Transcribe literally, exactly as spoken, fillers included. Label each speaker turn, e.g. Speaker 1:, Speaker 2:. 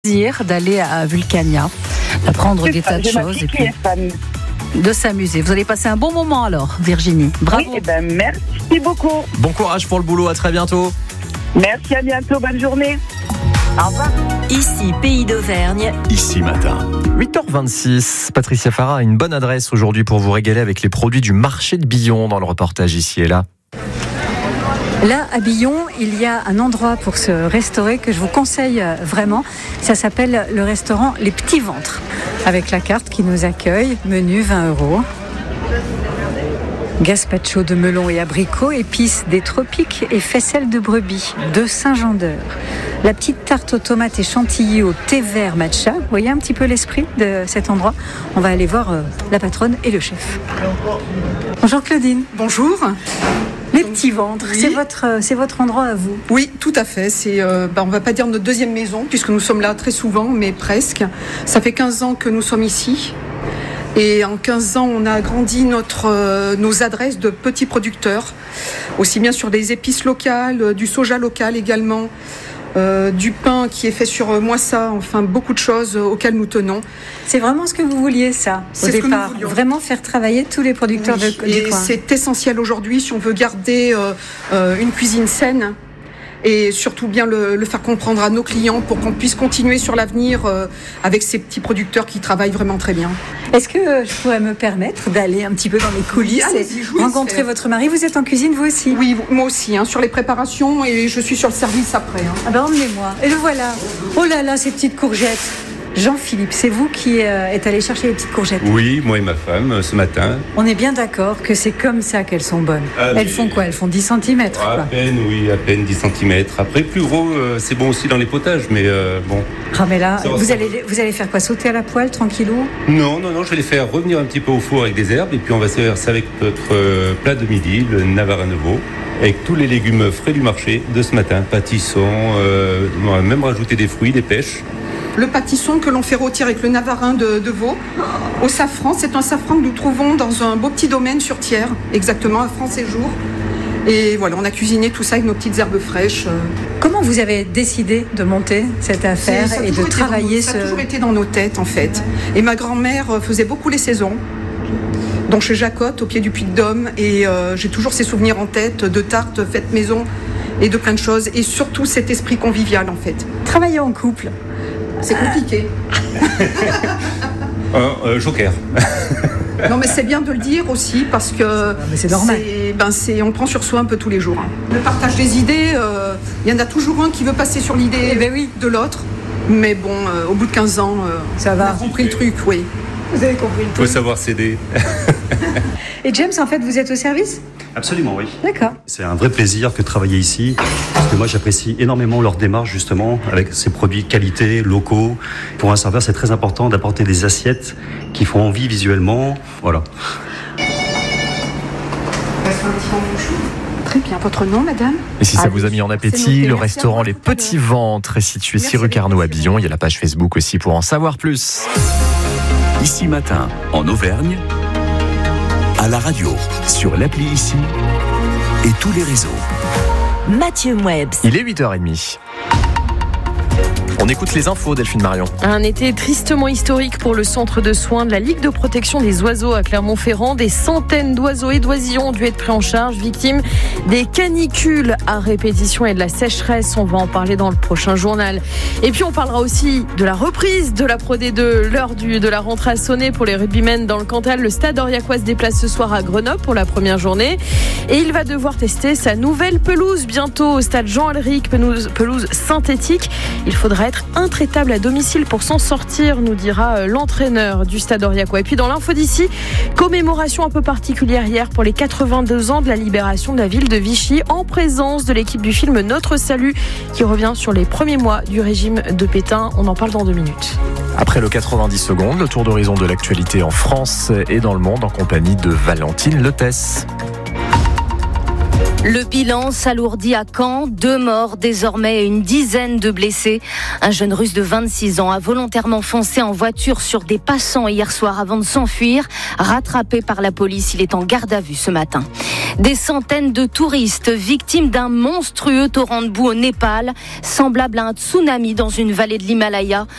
Speaker 1: Plaisir d'aller à Vulcania, d'apprendre des tas de choses et puis de s'amuser. Vous allez passer un bon moment alors, Virginie. Bravo.
Speaker 2: Oui, eh ben, merci beaucoup.
Speaker 3: Bon courage pour le boulot, à très bientôt.
Speaker 2: Merci, à bientôt, bonne journée. Au revoir.
Speaker 4: Ici, Pays d'Auvergne.
Speaker 5: Ici matin.
Speaker 3: huit heures vingt-six, Patricia Farah a une bonne adresse aujourd'hui pour vous régaler avec les produits du marché de Billon dans le reportage ici et là.
Speaker 1: Là, à Billon, il y a un endroit pour se restaurer que je vous conseille vraiment. Ça s'appelle le restaurant Les Petits Ventres, avec la carte qui nous accueille, menu vingt euros. Gazpacho de melon et abricot, épices des tropiques et faisselle de brebis de Saint-Jean-d'Eur. La petite tarte aux tomates et chantilly au thé vert matcha. Vous voyez un petit peu l'esprit de cet endroit. On va aller voir euh, la patronne et le chef. Bonjour Claudine.
Speaker 6: Bonjour.
Speaker 1: Les Petits Ventres,
Speaker 6: oui.
Speaker 1: c'est votre, c'est votre endroit à vous.
Speaker 6: Oui, tout à fait. C'est, euh, bah, on ne va pas dire notre deuxième maison, puisque nous sommes là très souvent, mais presque. Ça fait quinze ans que nous sommes ici. Et en quinze ans, on a agrandi notre, euh, nos adresses de petits producteurs, aussi bien sur des épices locales, euh, du soja local également, euh, du pain qui est fait sur euh, Moissa, enfin beaucoup de choses euh, auxquelles nous tenons.
Speaker 1: C'est vraiment ce que vous vouliez, ça,
Speaker 6: C'est
Speaker 1: au
Speaker 6: ce que
Speaker 1: départ.
Speaker 6: nous voulions.
Speaker 1: Vraiment faire travailler tous les producteurs
Speaker 6: Oui,
Speaker 1: de, du
Speaker 6: et
Speaker 1: coin.
Speaker 6: c'est essentiel aujourd'hui si on veut garder euh, euh, une cuisine saine. Et surtout bien le, le faire comprendre à nos clients pour qu'on puisse continuer sur l'avenir euh, avec ces petits producteurs qui travaillent vraiment très bien.
Speaker 1: Est-ce que euh, je pourrais me permettre d'aller un petit peu dans les coulisses
Speaker 6: Oui,
Speaker 1: et
Speaker 6: allez-y, je vous laisse
Speaker 1: rencontrer
Speaker 6: faire.
Speaker 1: votre mari? Vous êtes en cuisine, vous aussi?
Speaker 6: Oui, moi aussi, hein, sur les préparations et je suis sur le service après. Hein.
Speaker 1: Ah ben emmenez-moi. Et le voilà. Oh là là, ces petites courgettes. Jean-Philippe, c'est vous qui euh, êtes allé chercher les petites courgettes.
Speaker 5: Oui, moi et ma femme, euh, ce matin.
Speaker 1: On est bien d'accord que c'est comme ça qu'elles sont bonnes.
Speaker 5: Ah,
Speaker 1: Elles
Speaker 5: mais-
Speaker 1: font quoi? Elles font dix centimètres.
Speaker 5: À
Speaker 1: quoi.
Speaker 5: peine, oui, à peine dix centimètres. Après, plus gros, euh, c'est bon aussi dans les potages, mais euh, bon.
Speaker 1: Ah mais là,
Speaker 5: Ça va,
Speaker 1: vous
Speaker 5: ça
Speaker 1: allez, vous allez faire quoi? Sauter à la poêle, tranquillou?
Speaker 5: Non, non, non, je vais les faire revenir un petit peu au four avec des herbes, et puis on va servir ça avec notre euh, plat de midi, le Navarin de veau, avec tous les légumes frais du marché de ce matin, pâtissons, euh, on va même rajouter des fruits, des pêches.
Speaker 6: Le pâtisson que l'on fait rôtir avec le Navarin de, de veau au safran, c'est un safran que nous trouvons dans un beau petit domaine sur Thiers, exactement à France-Séjour. Et voilà, on a cuisiné tout ça avec nos petites herbes fraîches.
Speaker 1: Comment vous avez décidé de monter cette affaire
Speaker 6: C'est- ça a
Speaker 1: et de
Speaker 6: toujours été dans
Speaker 1: travailler
Speaker 6: nos- Ça a
Speaker 1: ce...
Speaker 6: toujours été dans nos têtes en fait. Et ma grand-mère faisait beaucoup les saisons, donc chez Jacotte, au pied du Puy-de-Dôme. Et euh, j'ai toujours ces souvenirs en tête de tartes faites maison et de plein de choses. Et surtout cet esprit convivial en fait.
Speaker 1: Travailler en couple.
Speaker 6: C'est compliqué.
Speaker 5: Un euh, joker.
Speaker 6: Non mais c'est bien de le dire aussi parce que
Speaker 1: mais c'est normal.
Speaker 6: c'est- ben, c'est, on prend sur soi un peu tous les jours. hein. Le partage des idées, euh, il y en a toujours un qui veut passer sur l'idée
Speaker 1: Eh ben oui.
Speaker 6: de l'autre. Mais bon, euh, au bout de quinze ans, euh,
Speaker 1: Ça
Speaker 6: on
Speaker 1: va.
Speaker 6: a compris le truc, oui.
Speaker 1: Vous avez compris le
Speaker 5: Il faut savoir céder.
Speaker 1: Et James, en fait, vous êtes au service?
Speaker 7: Absolument, oui.
Speaker 1: D'accord.
Speaker 7: C'est un vrai plaisir que de travailler ici, parce que moi j'apprécie énormément leur démarche justement, avec ces produits de qualité, locaux. Pour un serveur, c'est très important d'apporter des assiettes qui font envie visuellement. Voilà.
Speaker 6: Très bien. Votre nom, madame?
Speaker 3: Et si ça
Speaker 6: Allez,
Speaker 3: vous a mis en
Speaker 6: c'est
Speaker 3: appétit,
Speaker 6: noté.
Speaker 3: le
Speaker 6: Merci
Speaker 3: restaurant
Speaker 6: à vous,
Speaker 3: Les
Speaker 6: à tout à
Speaker 3: Petits
Speaker 6: l'heure.
Speaker 3: Ventres est situé six
Speaker 6: Merci,
Speaker 3: rue Carnot à
Speaker 6: merci.
Speaker 3: Billon. Il y a la page Facebook aussi pour en savoir plus.
Speaker 5: Ici matin, en Auvergne, à la radio, sur l'appli Ici et tous les réseaux.
Speaker 4: Mathieu Mouebs.
Speaker 3: Il est huit heures trente. On écoute les infos, Delphine Marion.
Speaker 8: Un été tristement historique pour le centre de soins de la Ligue de protection des oiseaux à Clermont-Ferrand. Des centaines d'oiseaux et d'oisillons ont dû être pris en charge, victimes des canicules à répétition et de la sécheresse. On va en parler dans le prochain journal. Et puis on parlera aussi de la reprise de la Pro D deux. L'heure du, de la rentrée a sonné pour les rugbymen dans le Cantal. Le Stade Aurillacois se déplace ce soir à Grenoble pour la première journée. Et il va devoir tester sa nouvelle pelouse bientôt au Stade Jean-Alric, pelouse, pelouse synthétique. Il faudra être intraitable à domicile pour s'en sortir, nous dira l'entraîneur du Stade Aurillacois. Et puis dans l'info d'ici, commémoration un peu particulière hier pour les quatre-vingt-deux ans de la libération de la ville de Vichy, en présence de l'équipe du film Notre Salut, qui revient sur les premiers mois du régime de Pétain. On en parle dans deux minutes.
Speaker 3: Après le quatre-vingt-dix secondes, le tour d'horizon de l'actualité en France et dans le monde en compagnie de Valentine Letès.
Speaker 9: Le bilan s'alourdit à Caen. Deux morts désormais et une dizaine de blessés. Un jeune russe de vingt-six ans a volontairement foncé en voiture sur des passants hier soir avant de s'enfuir. Rattrapé par la police, il est en garde à vue ce matin. Des centaines de touristes victimes d'un monstrueux torrent de boue au Népal, semblable à un tsunami dans une vallée de l'Himalaya.